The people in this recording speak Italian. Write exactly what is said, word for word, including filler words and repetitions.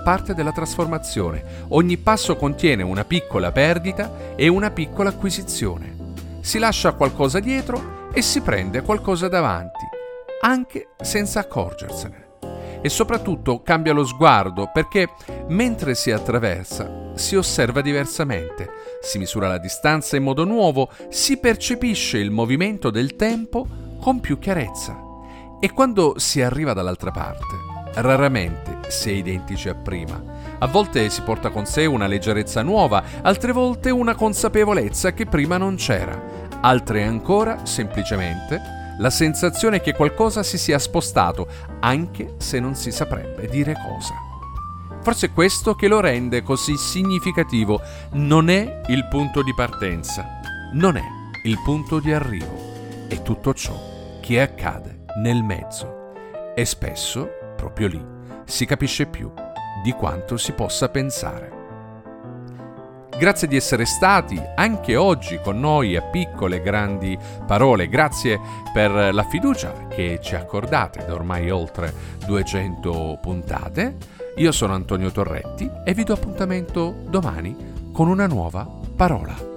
parte della trasformazione. Ogni passo contiene una piccola perdita e una piccola acquisizione. Si lascia qualcosa dietro e si prende qualcosa davanti, anche senza accorgersene. E soprattutto cambia lo sguardo, perché mentre si attraversa si osserva diversamente, si misura la distanza in modo nuovo, si percepisce il movimento del tempo con più chiarezza. E quando si arriva dall'altra parte, raramente si è identici a prima. A volte si porta con sé una leggerezza nuova, altre volte una consapevolezza che prima non c'era, altre ancora semplicemente la sensazione che qualcosa si sia spostato, anche se non si saprebbe dire cosa. Forse è questo che lo rende così significativo. Non è il punto di partenza, non è il punto di arrivo, è tutto ciò che accade nel mezzo. E spesso, proprio lì, si capisce più di quanto si possa pensare. Grazie di essere stati anche oggi con noi a Piccole Grandi Parole. Grazie per la fiducia che ci accordate da ormai oltre duecento puntate. Io sono Antonio Torretti e vi do appuntamento domani con una nuova parola.